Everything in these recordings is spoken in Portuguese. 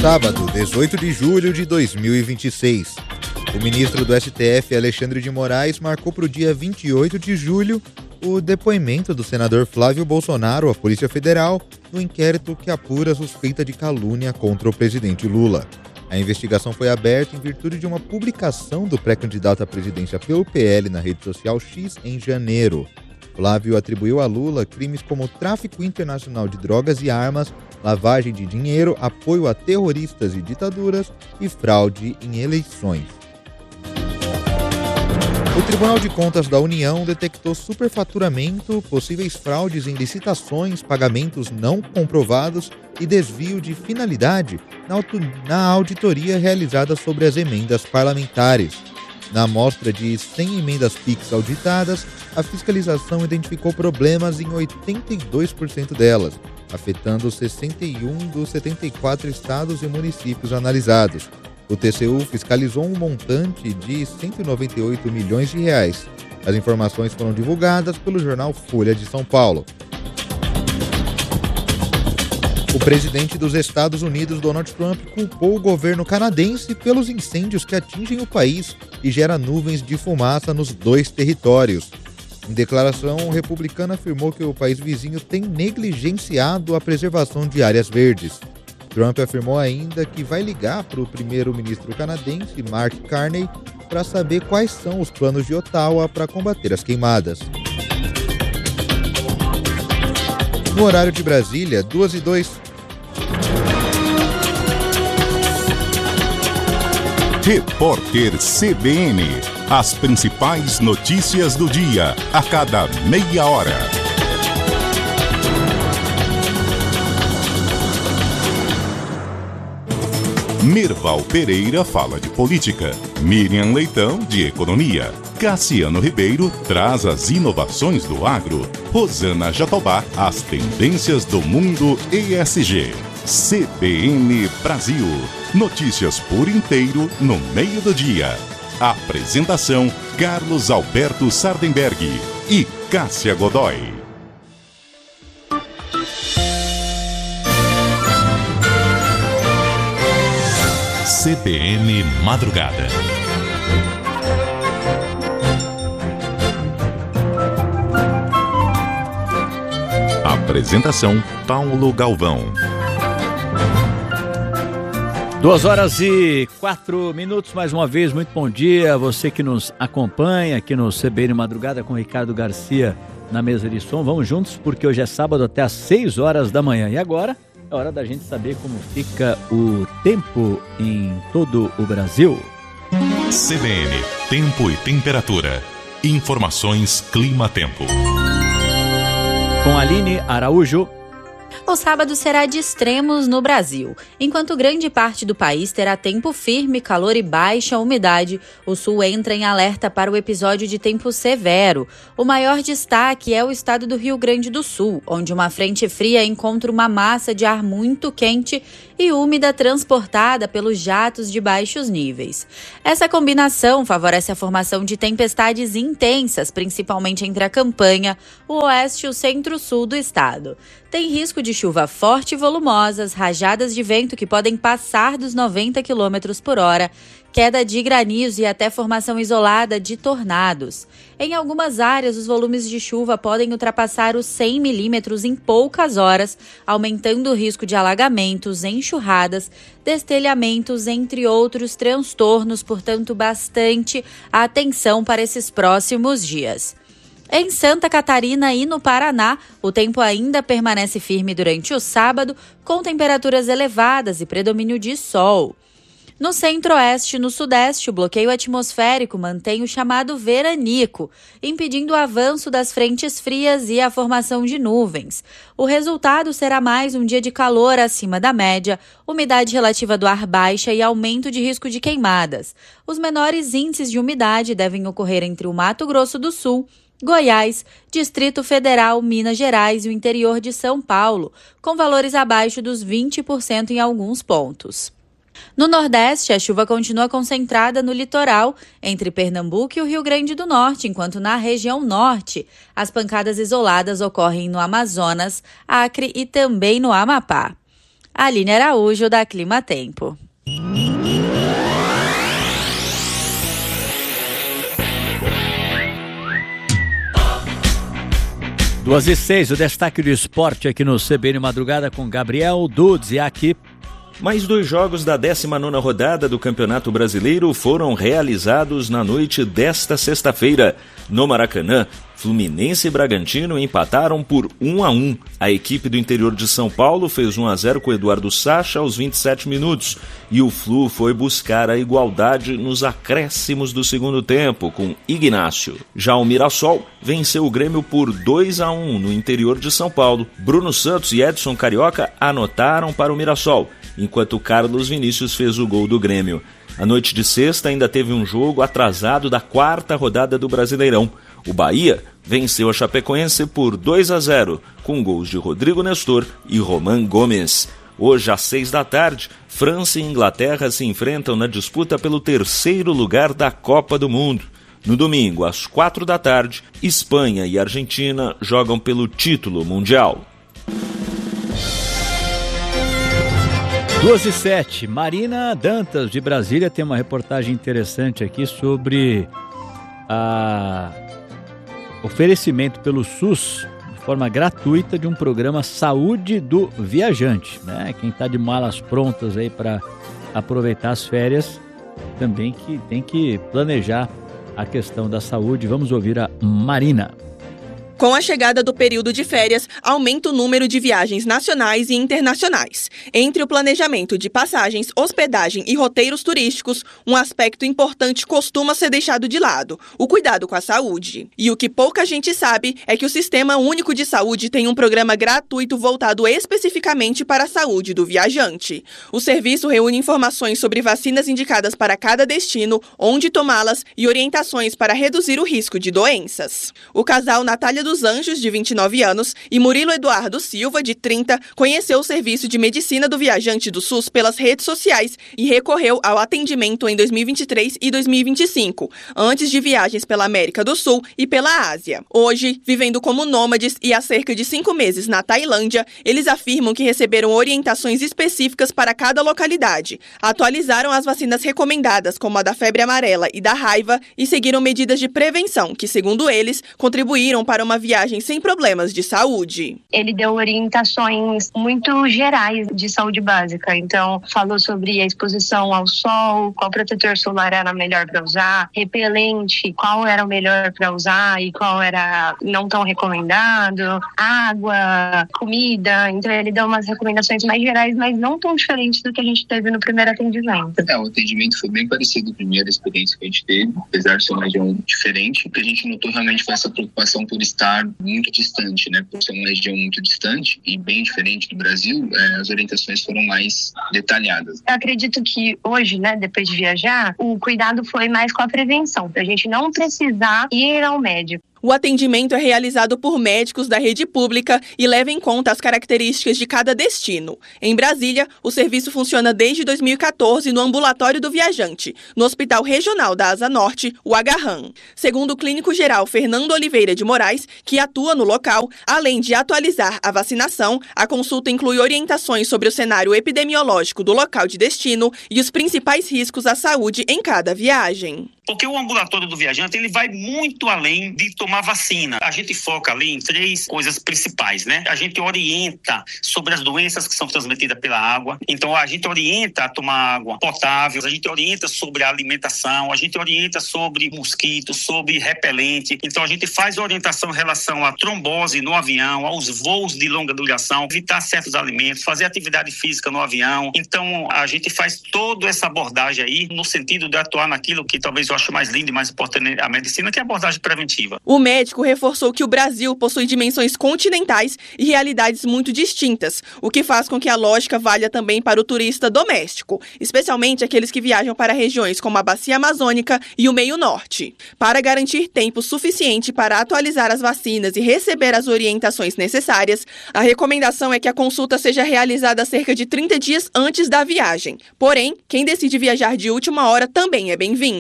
Sábado, 18 de julho de 2026. O ministro do STF, Alexandre de Moraes, marcou para o dia 28 de julho o depoimento do senador Flávio Bolsonaro à Polícia Federal no inquérito que apura a suspeita de calúnia contra o presidente Lula. A investigação foi aberta em virtude de uma publicação do pré-candidato à presidência pelo PL na rede social X em janeiro. Flávio atribuiu a Lula crimes como tráfico internacional de drogas e armas, lavagem de dinheiro, apoio a terroristas e ditaduras e fraude em eleições. O Tribunal de Contas da União detectou superfaturamento, possíveis fraudes em licitações, pagamentos não comprovados e desvio de finalidade na auditoria realizada sobre as emendas parlamentares. Na amostra de 100 emendas PIX auditadas, a fiscalização identificou problemas em 82% delas, afetando 61 dos 74 estados e municípios analisados. O TCU fiscalizou um montante de 198 milhões de reais. As informações foram divulgadas pelo jornal Folha de São Paulo. O presidente dos Estados Unidos, Donald Trump, culpou o governo canadense pelos incêndios que atingem o país e geram nuvens de fumaça nos dois territórios. Em declaração, o republicano afirmou que o país vizinho tem negligenciado a preservação de áreas verdes. Trump afirmou ainda que vai ligar para o primeiro-ministro canadense, Mark Carney, para saber quais são os planos de Ottawa para combater as queimadas. No horário de Brasília, 2:02. Repórter CBN. As principais notícias do dia, a cada meia hora. Mirval Pereira fala de política, Miriam Leitão de economia, Cassiano Ribeiro traz as inovações do agro, Rosana Jatobá as tendências do mundo ESG. CBN Brasil, notícias por inteiro no meio do dia. Apresentação Carlos Alberto Sardenberg e Cássia Godoy. CBN Madrugada. Apresentação Paulo Galvão. 2h04, mais uma vez, muito bom dia a você que nos acompanha aqui no CBN Madrugada com Ricardo Garcia na mesa de som. Vamos juntos porque hoje é sábado até às 6 horas da manhã. E agora é hora da gente saber como fica o tempo em todo o Brasil. CBN, tempo e temperatura. Informações Clima-Tempo. Com Aline Araújo. O sábado será de extremos no Brasil. Enquanto grande parte do país terá tempo firme, calor e baixa umidade, o sul entra em alerta para o episódio de tempo severo. O maior destaque é o estado do Rio Grande do Sul, onde uma frente fria encontra uma massa de ar muito quente e úmida transportada pelos jatos de baixos níveis. Essa combinação favorece a formação de tempestades intensas, principalmente entre a campanha, o oeste e o centro-sul do estado. Tem risco de chuva forte e volumosas, rajadas de vento que podem passar dos 90 km por hora, queda de granizo e até formação isolada de tornados. Em algumas áreas, os volumes de chuva podem ultrapassar os 100 milímetros em poucas horas, aumentando o risco de alagamentos, enxurradas, destelhamentos, entre outros transtornos, portanto, bastante atenção para esses próximos dias. Em Santa Catarina e no Paraná, o tempo ainda permanece firme durante o sábado, com temperaturas elevadas e predomínio de sol. No centro-oeste e no sudeste, o bloqueio atmosférico mantém o chamado veranico, impedindo o avanço das frentes frias e a formação de nuvens. O resultado será mais um dia de calor acima da média, umidade relativa do ar baixa e aumento de risco de queimadas. Os menores índices de umidade devem ocorrer entre o Mato Grosso do Sul, Goiás, Distrito Federal, Minas Gerais e o interior de São Paulo, com valores abaixo dos 20% em alguns pontos. No Nordeste, a chuva continua concentrada no litoral, entre Pernambuco e o Rio Grande do Norte, enquanto na região norte, as pancadas isoladas ocorrem no Amazonas, Acre e também no Amapá. Aline Araújo, da Clima Tempo. 2h06, o destaque do esporte aqui no CBN Madrugada com Gabriel Dudes. E aqui, mais 2 jogos da 19ª rodada do Campeonato Brasileiro foram realizados na noite desta sexta-feira. No Maracanã, Fluminense e Bragantino empataram por 1-1. A equipe do interior de São Paulo fez 1-0 com Eduardo Sacha aos 27 minutos. E o Flu foi buscar a igualdade nos acréscimos do segundo tempo, com Ignácio. Já o Mirassol venceu o Grêmio por 2-1 no interior de São Paulo. Bruno Santos e Edson Carioca anotaram para o Mirassol, enquanto Carlos Vinícius fez o gol do Grêmio. A noite de sexta ainda teve um jogo atrasado da 4ª rodada do Brasileirão. O Bahia venceu a Chapecoense por 2-0, com gols de Rodrigo Nestor e Roman Gomes. Hoje, às 6 da tarde, França e Inglaterra se enfrentam na disputa pelo 3º lugar da Copa do Mundo. No domingo, às 4 da tarde, Espanha e Argentina jogam pelo título mundial. 2h07, Marina Dantas, de Brasília, tem uma reportagem interessante aqui sobre oferecimento pelo SUS, de forma gratuita, de um programa Saúde do Viajante, né? Quem está de malas prontas aí para aproveitar as férias, também que tem que planejar a questão da saúde. Vamos ouvir a Marina. Com a chegada do período de férias, aumenta o número de viagens nacionais e internacionais. Entre o planejamento de passagens, hospedagem e roteiros turísticos, um aspecto importante costuma ser deixado de lado: o cuidado com a saúde. E o que pouca gente sabe é que o Sistema Único de Saúde tem um programa gratuito voltado especificamente para a saúde do viajante. O serviço reúne informações sobre vacinas indicadas para cada destino, onde tomá-las e orientações para reduzir o risco de doenças. O casal Natália dos Anjos, de 29 anos, e Murilo Eduardo Silva, de 30, conheceu o serviço de medicina do viajante do SUS pelas redes sociais e recorreu ao atendimento em 2023 e 2025, antes de viagens pela América do Sul e pela Ásia. Hoje, vivendo como nômades e há cerca de 5 meses na Tailândia, eles afirmam que receberam orientações específicas para cada localidade, atualizaram as vacinas recomendadas, como a da febre amarela e da raiva, e seguiram medidas de prevenção que, segundo eles, contribuíram para uma viagem sem problemas de saúde. Ele deu orientações muito gerais de saúde básica, então falou sobre a exposição ao sol, qual protetor solar era melhor para usar, repelente, qual era o melhor para usar e qual era não tão recomendado, água, comida. Então ele deu umas recomendações mais gerais, mas não tão diferentes do que a gente teve no primeiro atendimento. O atendimento foi bem parecido com a primeira experiência que a gente teve, apesar de ser uma região diferente. O que a gente notou realmente foi essa preocupação por estar muito distante, né? Por ser uma região muito distante e bem diferente do Brasil, as orientações foram mais detalhadas. Eu acredito que hoje, né, depois de viajar, o cuidado foi mais com a prevenção, pra gente não precisar ir ao médico. O atendimento é realizado por médicos da rede pública e leva em conta as características de cada destino. Em Brasília, o serviço funciona desde 2014 no Ambulatório do Viajante, no Hospital Regional da Asa Norte, o Agarram. Segundo o clínico geral Fernando Oliveira de Moraes, que atua no local, além de atualizar a vacinação, a consulta inclui orientações sobre o cenário epidemiológico do local de destino e os principais riscos à saúde em cada viagem. Porque o ambulatório do viajante, ele vai muito além de tomar vacina. A gente foca ali em 3 coisas principais, né? A gente orienta sobre as doenças que são transmitidas pela água. Então, a gente orienta a tomar água potável, a gente orienta sobre a alimentação, a gente orienta sobre mosquitos, sobre repelente. Então, a gente faz orientação em relação à trombose no avião, aos voos de longa duração, evitar certos alimentos, fazer atividade física no avião. Então, a gente faz toda essa abordagem aí no sentido de atuar naquilo que talvez eu acho mais lindo e mais importante a medicina, que é a abordagem preventiva. O médico reforçou que o Brasil possui dimensões continentais e realidades muito distintas, o que faz com que a lógica valha também para o turista doméstico, especialmente aqueles que viajam para regiões como a Bacia Amazônica e o Meio Norte. Para garantir tempo suficiente para atualizar as vacinas e receber as orientações necessárias, a recomendação é que a consulta seja realizada cerca de 30 dias antes da viagem. Porém, quem decide viajar de última hora também é bem-vindo.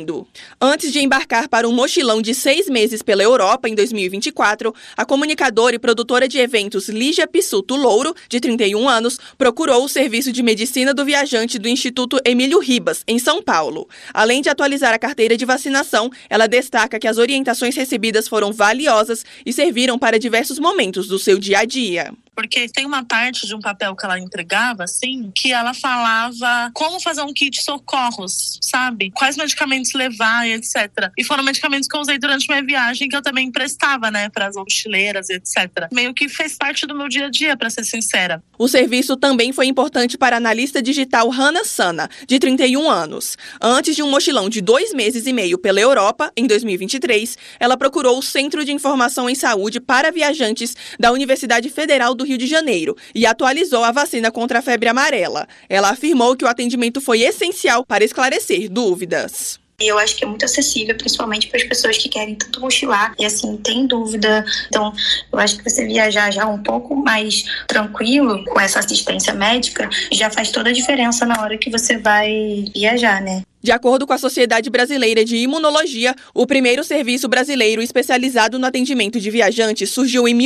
Antes de embarcar para um mochilão de 6 meses pela Europa em 2024, a comunicadora e produtora de eventos Lígia Pissuto Louro, de 31 anos, procurou o serviço de medicina do viajante do Instituto Emílio Ribas, em São Paulo. Além de atualizar a carteira de vacinação, ela destaca que as orientações recebidas foram valiosas e serviram para diversos momentos do seu dia a dia. Porque tem uma parte de um papel que ela entregava, assim, que ela falava como fazer um kit de socorros, sabe? Quais medicamentos levar e etc. E foram medicamentos que eu usei durante minha viagem, que eu também emprestava, né, para as mochileiras e etc. Meio que fez parte do meu dia a dia, para ser sincera. O serviço também foi importante para a analista digital Hannah Sana, de 31 anos. Antes de um mochilão de 2 meses e meio pela Europa, em 2023, ela procurou o Centro de Informação em Saúde para Viajantes da Universidade Federal do Rio de Janeiro e atualizou a vacina contra a febre amarela. Ela afirmou que o atendimento foi essencial para esclarecer dúvidas. Eu acho que é muito acessível, principalmente para as pessoas que querem tanto mochilar e, assim, tem dúvida. Então, eu acho que você viajar já um pouco mais tranquilo com essa assistência médica já faz toda a diferença na hora que você vai viajar, né? De acordo com a Sociedade Brasileira de Imunologia, o primeiro serviço brasileiro especializado no atendimento de viajantes surgiu em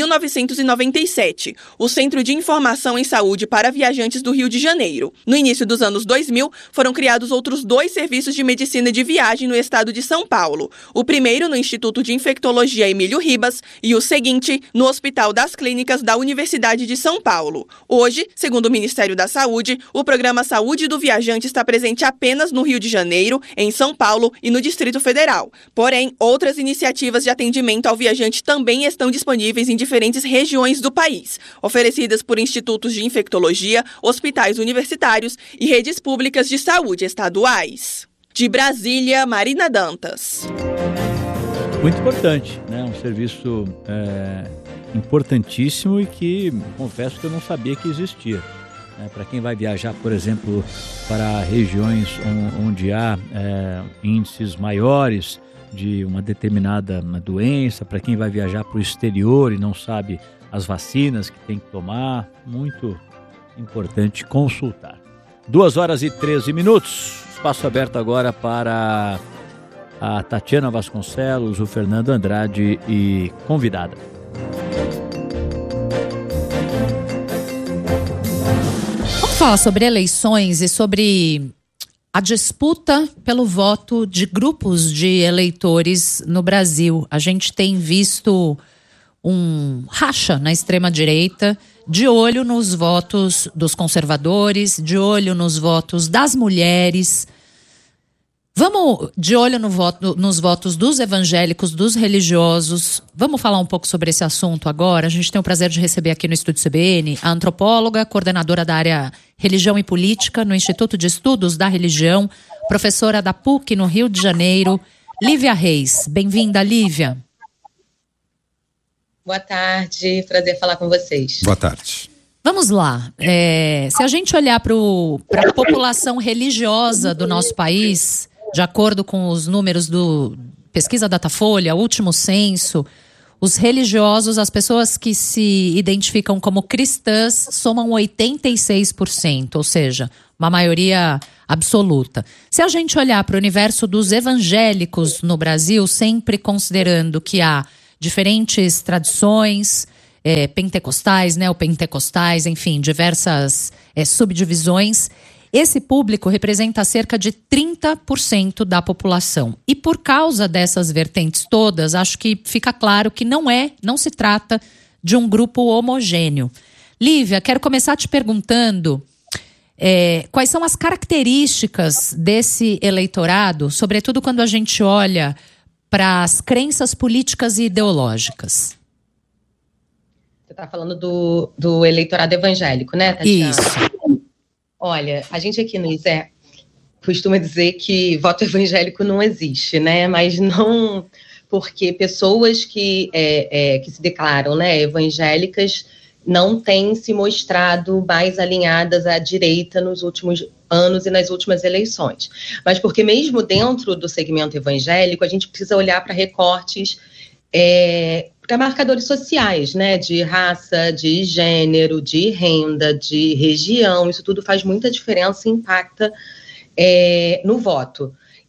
1997, o Centro de Informação em Saúde para Viajantes do Rio de Janeiro. No início dos anos 2000, foram criados outros 2 serviços de medicina de viagem no estado de São Paulo. O primeiro no Instituto de Infectologia Emílio Ribas e o seguinte no Hospital das Clínicas da Universidade de São Paulo. Hoje, segundo o Ministério da Saúde, o programa Saúde do Viajante está presente apenas no Rio de Janeiro, em São Paulo e no Distrito Federal. Porém, outras iniciativas de atendimento ao viajante também estão disponíveis em diferentes regiões do país, oferecidas por institutos de infectologia, hospitais universitários e redes públicas de saúde estaduais. De Brasília, Marina Dantas. Muito importante, né? Um serviço importantíssimo e que confesso que eu não sabia que existia. Para quem vai viajar, por exemplo, para regiões onde há índices maiores de uma determinada doença, para quem vai viajar para o exterior e não sabe as vacinas que tem que tomar, muito importante consultar. 2h13, espaço aberto agora para a Tatiana Vasconcelos, o Fernando Andrade e convidada. Falar sobre eleições e sobre a disputa pelo voto de grupos de eleitores no Brasil. A gente tem visto um racha na extrema-direita, de olho nos votos dos conservadores, de olho nos votos das mulheres. Vamos de olho nos votos dos evangélicos, dos religiosos. Vamos falar um pouco sobre esse assunto agora. A gente tem o prazer de receber aqui no Estúdio CBN a antropóloga, coordenadora da área Religião e Política no Instituto de Estudos da Religião, professora da PUC no Rio de Janeiro, Lívia Reis. Bem-vinda, Lívia. Boa tarde, prazer falar com vocês. Boa tarde. Vamos lá. Se a gente olhar para a população religiosa do nosso país, de acordo com os números do Pesquisa Datafolha, último censo, os religiosos, as pessoas que se identificam como cristãs, somam 86%, ou seja, uma maioria absoluta. Se a gente olhar para o universo dos evangélicos no Brasil, sempre considerando que há diferentes tradições, pentecostais, neopentecostais, enfim, diversas subdivisões, esse público representa cerca de 30% da população. E por causa dessas vertentes todas, acho que fica claro que não se trata de um grupo homogêneo. Lívia, quero começar te perguntando quais são as características desse eleitorado, sobretudo quando a gente olha para as crenças políticas e ideológicas. Você está falando do eleitorado evangélico, né, Tatiana? Isso. Olha, a gente aqui no ISE costuma dizer que voto evangélico não existe, né? Mas não porque pessoas que se declaram, né, evangélicas não têm se mostrado mais alinhadas à direita nos últimos anos e nas últimas eleições. Mas porque mesmo dentro do segmento evangélico, a gente precisa olhar para recortes, para marcadores sociais, né, de raça, de gênero, de renda, de região. Isso tudo faz muita diferença e impacta no voto.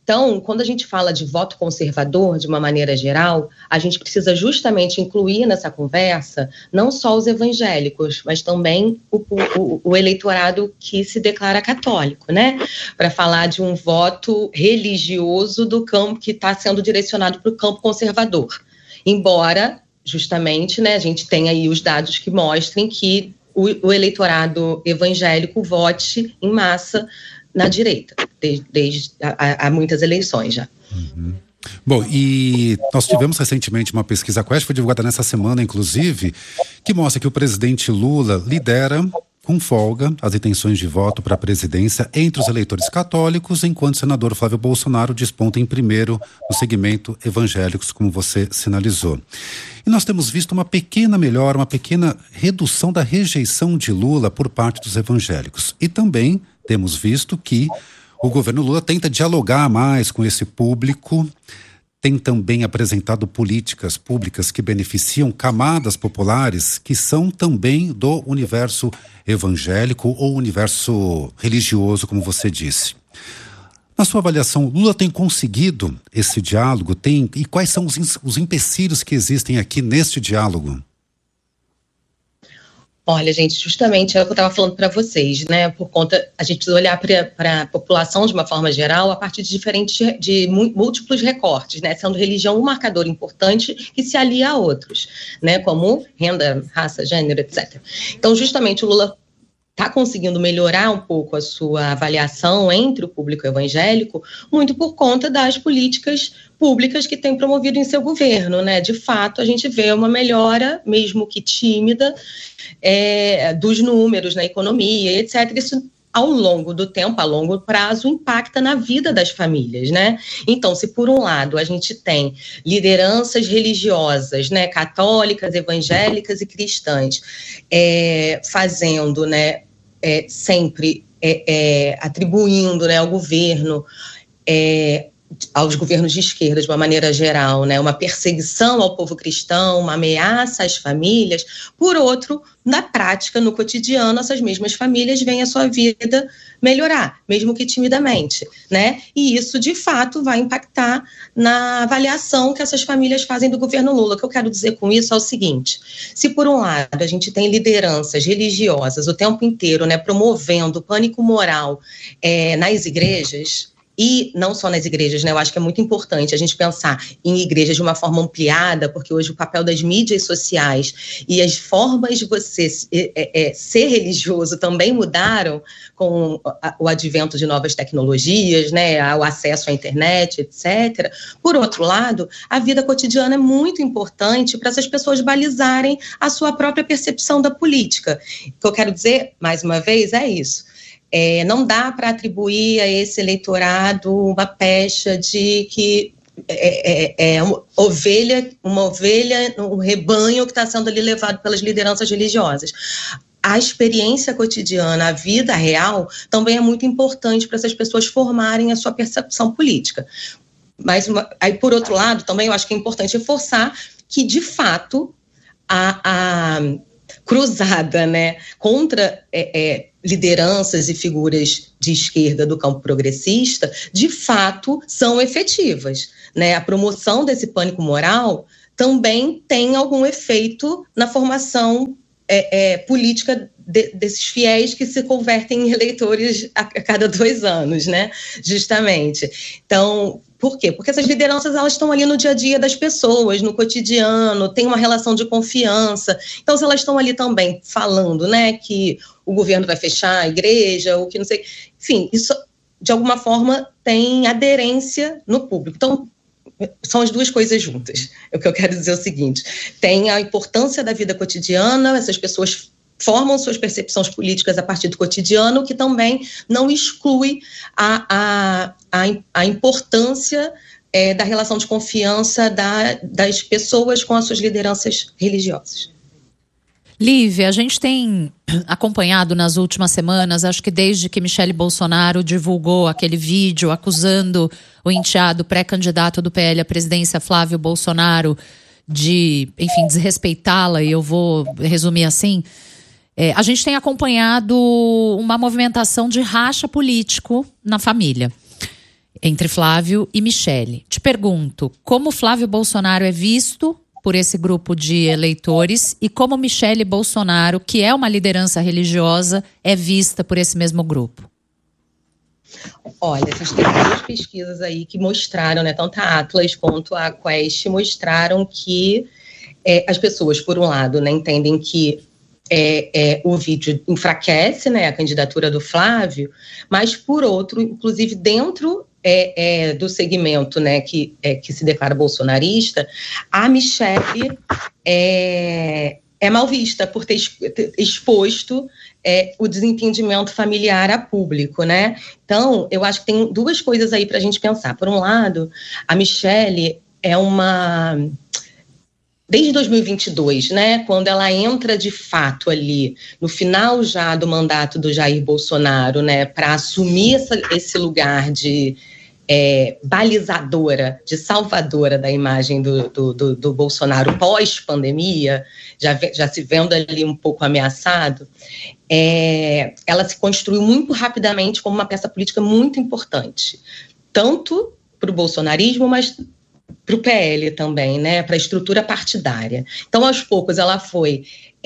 Então, quando a gente fala de voto conservador, de uma maneira geral, a gente precisa justamente incluir nessa conversa não só os evangélicos, mas também o eleitorado que se declara católico, né? Para falar de um voto religioso do campo que está sendo direcionado para o campo conservador. Embora, justamente, né, a gente tenha aí os dados que mostrem que o eleitorado evangélico vote em massa na direita, desde há muitas eleições já. Uhum. Bom, e nós tivemos recentemente uma pesquisa Quest, foi divulgada nessa semana, inclusive, que mostra que o presidente Lula lidera com folga as intenções de voto para a presidência entre os eleitores católicos, enquanto o senador Flávio Bolsonaro desponta em primeiro no segmento evangélicos, como você sinalizou. E nós temos visto uma pequena melhora, uma pequena redução da rejeição de Lula por parte dos evangélicos. E também temos visto que o governo Lula tenta dialogar mais com esse público, tem também apresentado políticas públicas que beneficiam camadas populares que são também do universo evangélico ou universo religioso, como você disse. Na sua avaliação, Lula tem conseguido esse diálogo? E quais são os empecilhos que existem aqui neste diálogo? Olha, gente, justamente é o que eu estava falando para vocês, né? Por conta, a gente precisa olhar para a população de uma forma geral a partir de múltiplos recortes, né? Sendo religião um marcador importante que se alia a outros, né? Como renda, raça, gênero, etc. Então, justamente, o Lula está conseguindo melhorar um pouco a sua avaliação entre o público evangélico, muito por conta das políticas públicas que tem promovido em seu governo, né? De fato, a gente vê uma melhora, mesmo que tímida, dos números na economia, etc. Isso, ao longo do tempo, a longo prazo, impacta na vida das famílias, né? Então, se por um lado a gente tem lideranças religiosas, né, católicas, evangélicas e cristãs, fazendo, né, sempre atribuindo, né, ao governo, aos governos de esquerda, de uma maneira geral, né, uma perseguição ao povo cristão, uma ameaça às famílias. Por outro, na prática, no cotidiano, essas mesmas famílias veem a sua vida melhorar, mesmo que timidamente, né? E isso, de fato, vai impactar na avaliação que essas famílias fazem do governo Lula. O que eu quero dizer com isso é o seguinte: se por um lado a gente tem lideranças religiosas o tempo inteiro, né, promovendo pânico moral nas igrejas, e não só nas igrejas, né? Eu acho que é muito importante a gente pensar em igrejas de uma forma ampliada, porque hoje o papel das mídias sociais e as formas de você ser religioso também mudaram com o advento de novas tecnologias, né? O acesso à internet, etc. Por outro lado, a vida cotidiana é muito importante para essas pessoas balizarem a sua própria percepção da política. O que eu quero dizer, mais uma vez, é isso. Não dá para atribuir a esse eleitorado uma pecha de que uma ovelha, um rebanho que está sendo ali levado pelas lideranças religiosas. A experiência cotidiana, a vida real, também é muito importante para essas pessoas formarem a sua percepção política. Mas, aí, por outro lado, também eu acho que é importante reforçar que, de fato, a cruzada, né, contra lideranças e figuras de esquerda do campo progressista, de fato, são efetivas, né? A promoção desse pânico moral também tem algum efeito na formação política desses fiéis que se convertem em eleitores a cada 2 anos, né? Justamente. Então, por quê? Porque essas lideranças, elas estão ali no dia a dia das pessoas, no cotidiano, tem uma relação de confiança. Então, se elas estão ali também falando, né, que o governo vai fechar a igreja, ou que não sei... Enfim, isso, de alguma forma, tem aderência no público. Então, são as duas coisas juntas. O que eu quero dizer é o seguinte: tem a importância da vida cotidiana, essas pessoas formam suas percepções políticas a partir do cotidiano, que também não exclui a importância da relação de confiança das pessoas com as suas lideranças religiosas. Lívia, a gente tem acompanhado nas últimas semanas, acho que desde que Michele Bolsonaro divulgou aquele vídeo acusando o enteado pré-candidato do PL à presidência, Flávio Bolsonaro, de, enfim, desrespeitá-la, e eu vou resumir assim. A gente tem acompanhado uma movimentação de racha político na família. Entre Flávio e Michele. Te pergunto, como Flávio Bolsonaro é visto por esse grupo de eleitores e como Michele Bolsonaro, que é uma liderança religiosa, é vista por esse mesmo grupo? Olha, existem duas pesquisas aí que mostraram, né, tanto a Atlas quanto a Quest mostraram que as pessoas, por um lado, né, entendem que o vídeo enfraquece, né, a candidatura do Flávio, mas, por outro, inclusive dentro do segmento, né, que se declara bolsonarista, a Michele é mal vista por ter exposto o desentendimento familiar a público, né? Então, eu acho que tem duas coisas aí para a gente pensar. Por um lado, a Michele desde 2022, né, quando ela entra de fato ali, no final já do mandato do Jair Bolsonaro, né, para assumir esse lugar de balizadora, de salvadora da imagem do Bolsonaro pós-pandemia, já se vendo ali um pouco ameaçado, ela se construiu muito rapidamente como uma peça política muito importante, tanto para o bolsonarismo, mas para o PL também, né, para a estrutura partidária. Então, aos poucos, ela foi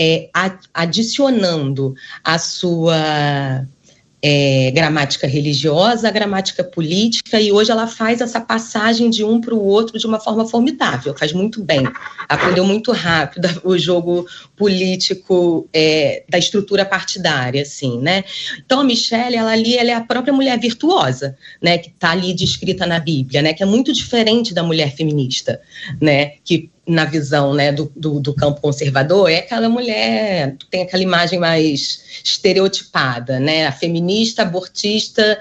adicionando a sua gramática religiosa, a gramática política, e hoje ela faz essa passagem de um para o outro de uma forma formidável, faz muito bem, aprendeu muito rápido o jogo político da estrutura partidária, assim, né? Então a Michele, ela é a própria mulher virtuosa, né, que está ali descrita na Bíblia, né, que é muito diferente da mulher feminista, né, que na visão, né, do campo conservador, é aquela mulher que tem aquela imagem mais estereotipada, né, a feminista, abortista,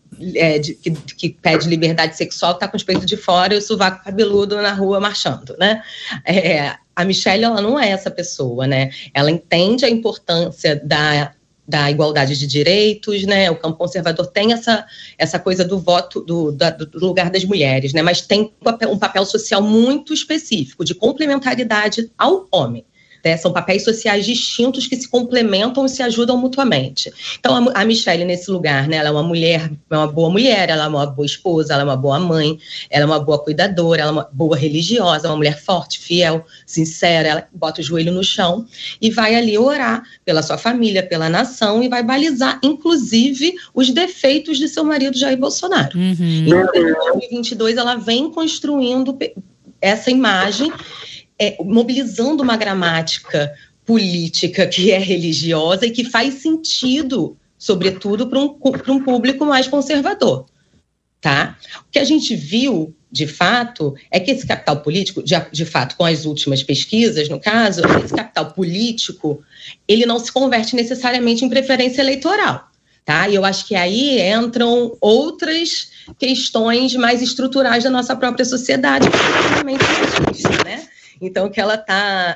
que pede liberdade sexual, que está com os peitos de fora e o sovaco cabeludo na rua marchando, né? A Michele, ela não é essa pessoa, né? Ela entende a importância da igualdade de direitos, né? O campo conservador tem essa coisa do voto, do lugar das mulheres, né? Mas tem um papel social muito específico, de complementaridade ao homem. Né? São papéis sociais distintos que se complementam e se ajudam mutuamente. Então, a Michele, nesse lugar, né? Ela é uma mulher, é uma boa mulher, ela é uma boa esposa, ela é uma boa mãe, ela é uma boa cuidadora, ela é uma boa religiosa, uma mulher forte, fiel, sincera, ela bota o joelho no chão e vai ali orar pela sua família, pela nação, e vai balizar, inclusive, os defeitos de seu marido Jair Bolsonaro. Uhum. Então, em 2022, ela vem construindo essa imagem, mobilizando uma gramática política que é religiosa e que faz sentido, sobretudo, para um público mais conservador, tá? O que a gente viu, de fato, é que esse capital político, de fato, com as últimas pesquisas, no caso, esse capital político, ele não se converte necessariamente em preferência eleitoral, tá? E eu acho que aí entram outras questões mais estruturais da nossa própria sociedade, principalmente machista, né? Então, que ela está...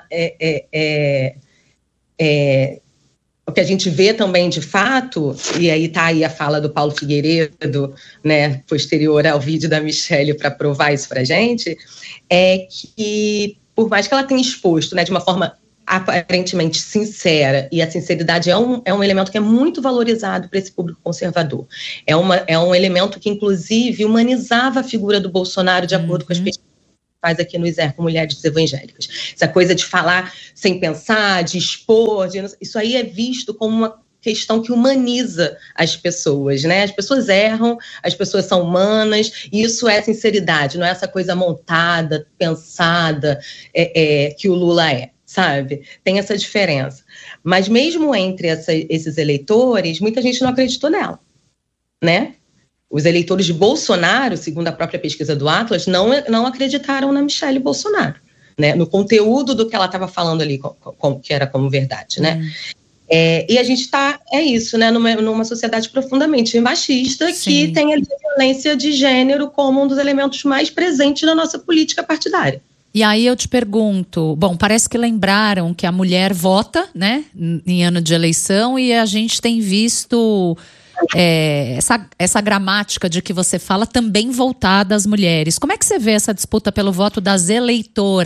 o que a gente vê também, de fato, e aí está aí a fala do Paulo Figueiredo, né, posterior ao vídeo da Michele para provar isso para a gente, é que, por mais que ela tenha exposto, né, de uma forma aparentemente sincera, e a sinceridade é um elemento que é muito valorizado para esse público conservador. É um elemento que, inclusive, humanizava a figura do Bolsonaro de acordo com as pesquisas faz aqui no ISER com mulheres evangélicas. Essa coisa de falar sem pensar, de expor, isso aí é visto como uma questão que humaniza as pessoas, né? As pessoas erram, as pessoas são humanas, e isso é sinceridade, não é essa coisa montada, pensada, que o Lula é, sabe? Tem essa diferença. Mas mesmo entre esses eleitores, muita gente não acreditou nela, né? Os eleitores de Bolsonaro, segundo a própria pesquisa do Atlas, não acreditaram na Michele Bolsonaro, né? No conteúdo do que ela estava falando ali, que era como verdade, né? E a gente está, isso, né? Numa sociedade profundamente machista. Sim. Que tem ali a violência de gênero como um dos elementos mais presentes na nossa política partidária. E aí eu te pergunto, bom, parece que lembraram que a mulher vota, né? Em ano de eleição, e a gente tem visto... essa gramática de que você fala também voltada às mulheres. Como é que você vê essa disputa pelo voto das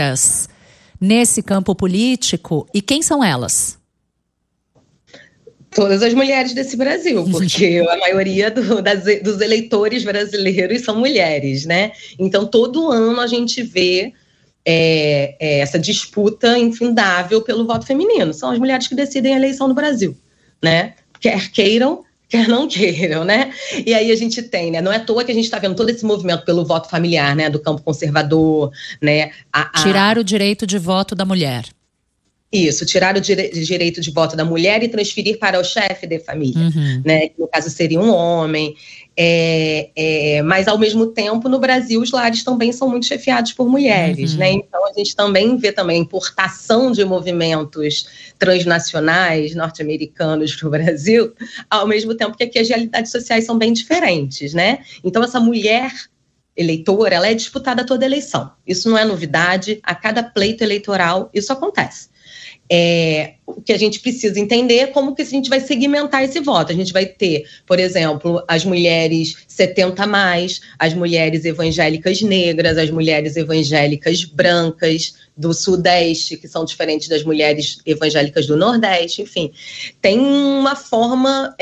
eleitoras nesse campo político e quem são elas? Todas as mulheres desse Brasil, porque a maioria dos eleitores brasileiros são mulheres, né? Então, todo ano a gente vê essa disputa infindável pelo voto feminino. São as mulheres que decidem a eleição no Brasil, né? Quer queiram, quer não queiram, né? E aí a gente tem, né? Não é à toa que a gente está vendo todo esse movimento pelo voto familiar, né? Do campo conservador, né? Tirar o direito de voto da mulher. Isso, tirar o direito de voto da mulher e transferir para o chefe de família, né? Que no caso seria um homem. Mas, ao mesmo tempo, no Brasil, os lares também são muito chefiados por mulheres, né? Então, a gente também vê a importação de movimentos transnacionais norte-americanos para o Brasil, ao mesmo tempo que aqui as realidades sociais são bem diferentes, né? Então, essa mulher eleitora, ela é disputada toda eleição. Isso não é novidade, a cada pleito eleitoral isso acontece. O que a gente precisa entender é como que a gente vai segmentar esse voto. A gente vai ter, por exemplo, as mulheres 70+, as mulheres evangélicas negras, as mulheres evangélicas brancas do Sudeste, que são diferentes das mulheres evangélicas do Nordeste, enfim. Tem uma forma,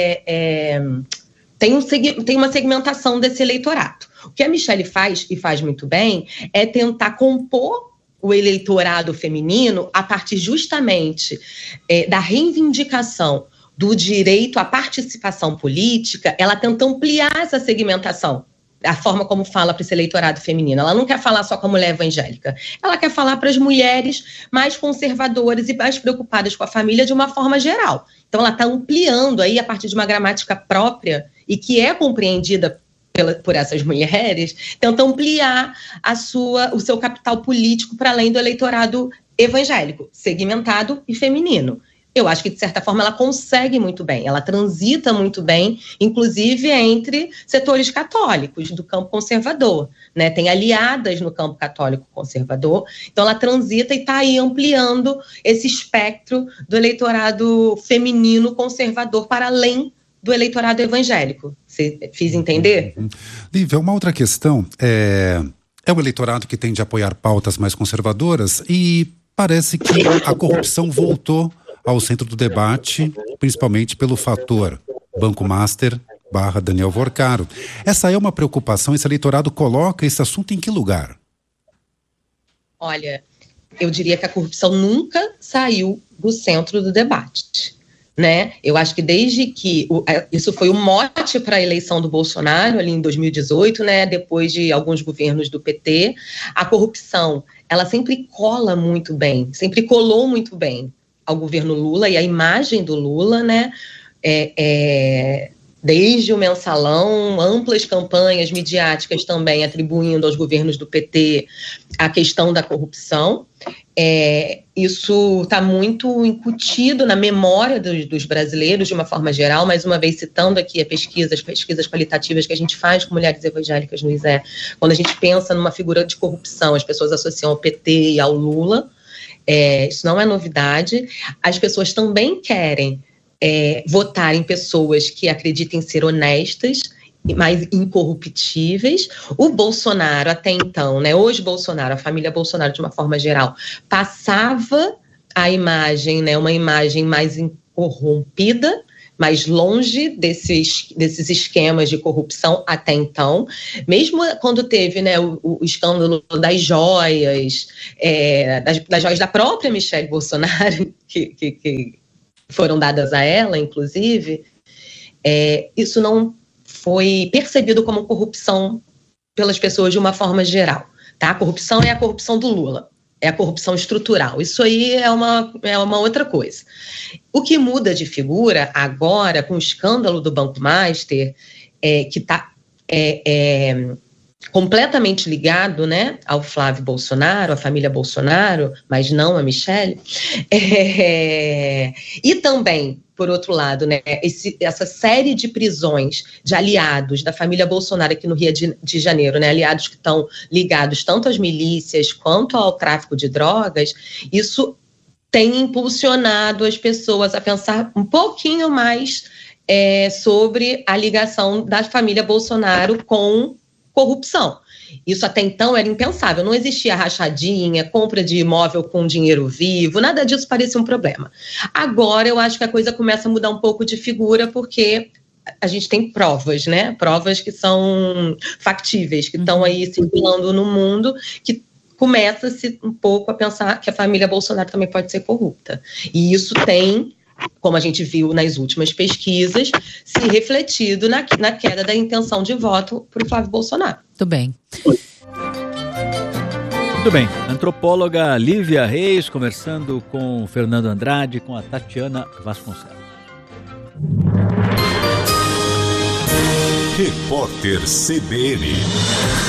tem uma segmentação desse eleitorado. O que a Michelle faz, e faz muito bem, é tentar compor o eleitorado feminino a partir justamente da reivindicação do direito à participação política. Ela tenta ampliar essa segmentação, a forma como fala para esse eleitorado feminino. Ela não quer falar só com a mulher evangélica, ela quer falar para as mulheres mais conservadoras e mais preocupadas com a família de uma forma geral. Então ela está ampliando aí a partir de uma gramática própria e que é compreendida por essas mulheres, tenta ampliar o seu capital político para além do eleitorado evangélico, segmentado e feminino. Eu acho que, de certa forma, ela consegue muito bem, ela transita muito bem, inclusive entre setores católicos do campo conservador, né? Tem aliadas no campo católico conservador, então ela transita e está aí ampliando esse espectro do eleitorado feminino conservador para além do eleitorado evangélico. Você fiz entender? Lívia, uma outra questão é o eleitorado que tende a apoiar pautas mais conservadoras e parece que a corrupção voltou ao centro do debate, principalmente pelo fator Banco Master / Daniel Vorcaro. Essa é uma preocupação? Esse eleitorado coloca esse assunto em que lugar? Olha, eu diria que a corrupção nunca saiu do centro do debate, né? Eu acho que desde que isso foi o mote para a eleição do Bolsonaro ali em 2018, né? Depois de alguns governos do PT, a corrupção ela sempre cola muito bem, sempre colou muito bem ao governo Lula e à imagem do Lula, né? Desde o mensalão, amplas campanhas midiáticas também atribuindo aos governos do PT a questão da corrupção. Isso está muito incutido na memória dos brasileiros de uma forma geral, mais uma vez citando aqui as pesquisas qualitativas que a gente faz com mulheres evangélicas no ISE. Quando a gente pensa numa figura de corrupção, as pessoas associam ao PT e ao Lula. Isso não é novidade. As pessoas também querem votar em pessoas que acreditem ser honestas, mais incorruptíveis. O Bolsonaro, até então, né, hoje Bolsonaro, a família Bolsonaro, de uma forma geral, passava a imagem, né, uma imagem mais incorrompida, mais longe desses esquemas de corrupção até então. Mesmo quando teve, né, o escândalo das joias, das joias da própria Michelle Bolsonaro, que foram dadas a ela, inclusive, isso não foi percebido como corrupção pelas pessoas de uma forma geral, tá? A corrupção é a corrupção do Lula, é a corrupção estrutural. Isso aí é uma outra coisa. O que muda de figura agora, com o escândalo do Banco Master, que está completamente ligado, né, ao Flávio Bolsonaro, à família Bolsonaro, mas não a Michelle, e também, por outro lado, né, essa série de prisões de aliados da família Bolsonaro aqui no Rio de Janeiro, né, aliados que estão ligados tanto às milícias quanto ao tráfico de drogas, isso tem impulsionado as pessoas a pensar um pouquinho mais sobre a ligação da família Bolsonaro com corrupção. Isso até então era impensável, não existia rachadinha, compra de imóvel com dinheiro vivo, nada disso parecia um problema. Agora eu acho que a coisa começa a mudar um pouco de figura, porque a gente tem provas, né? Provas que são factíveis, que estão aí circulando no mundo, que começa-se um pouco a pensar que a família Bolsonaro também pode ser corrupta. E isso tem, como a gente viu nas últimas pesquisas, se refletido na queda da intenção de voto para o Flávio Bolsonaro. Muito bem. Muito bem. Antropóloga Lívia Reis conversando com o Fernando Andrade, com a Tatiana Vasconcelos. Repórter CBN.